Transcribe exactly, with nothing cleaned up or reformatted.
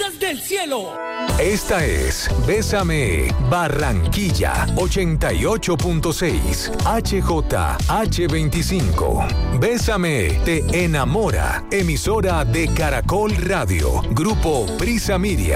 estrellas del cielo. Esta es Bésame Barranquilla ochenta y ocho punto seis H J H veinticinco. Bésame te enamora. Emisora de Caracol Radio. Grupo Prisa Media.